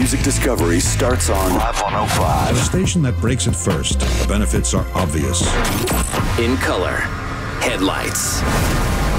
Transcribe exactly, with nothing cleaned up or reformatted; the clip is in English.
music discovery starts on Live one oh five. A station that breaks it first. The benefits are obvious. In color. Headlights.